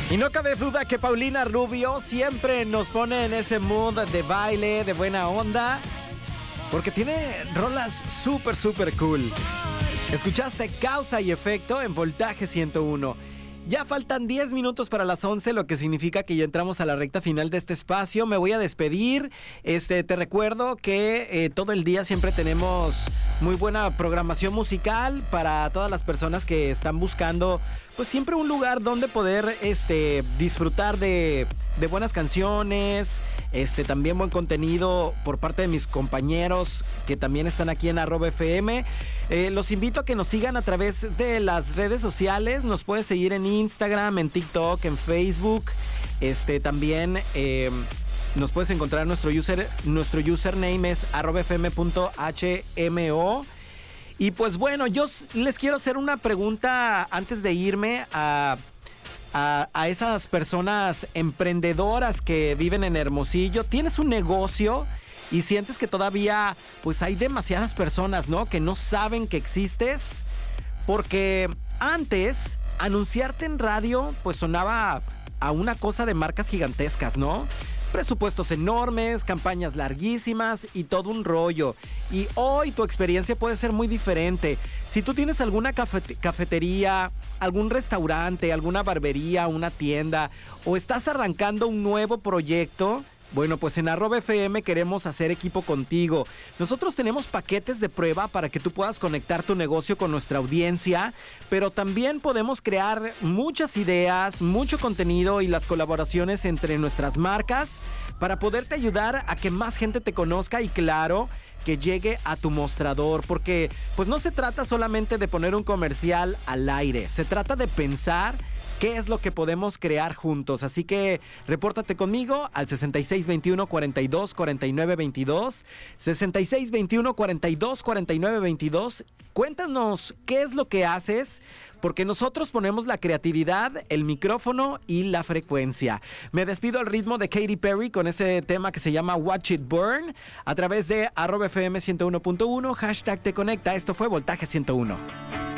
Y no cabe duda que Paulina Rubio siempre nos pone en ese mood de baile, de buena onda, porque tiene rolas súper cool. Escuchaste Causa y Efecto en Voltaje 101. Ya faltan 10 minutos para las 11, lo que significa que ya entramos a la recta final de este espacio. Me voy a despedir. Te recuerdo que todo el día siempre tenemos muy buena programación musical para todas las personas que están buscando, pues siempre un lugar donde poder disfrutar de buenas canciones, también buen contenido por parte de mis compañeros que también están aquí en @FM. Los invito a que nos sigan a través de las redes sociales. Nos puedes seguir en Instagram, en TikTok, en Facebook. También nos puedes encontrar nuestro username es @fm.hmo. Y pues bueno, yo les quiero hacer una pregunta antes de irme a esas personas emprendedoras que viven en Hermosillo. ¿Tienes un negocio y sientes que todavía pues hay demasiadas personas, ¿no?, que no saben que existes? Porque antes anunciarte en radio pues sonaba a una cosa de marcas gigantescas, ¿no? Presupuestos enormes, campañas larguísimas y todo un rollo. Y hoy tu experiencia puede ser muy diferente. Si tú tienes alguna cafetería, algún restaurante, alguna barbería, una tienda, o estás arrancando un nuevo proyecto, bueno, pues en @FM queremos hacer equipo contigo. Nosotros tenemos paquetes de prueba para que tú puedas conectar tu negocio con nuestra audiencia, pero también podemos crear muchas ideas, mucho contenido y las colaboraciones entre nuestras marcas para poderte ayudar a que más gente te conozca y, claro, que llegue a tu mostrador, porque pues no se trata solamente de poner un comercial al aire, se trata de pensar qué es lo que podemos crear juntos. Así que repórtate conmigo al 6621-424922, 6621-424922. Cuéntanos qué es lo que haces, porque nosotros ponemos la creatividad, el micrófono y la frecuencia. Me despido al ritmo de Katy Perry con ese tema que se llama Watch It Burn a través de @FM 101.1, #Te Conecta. Esto fue Voltaje 101.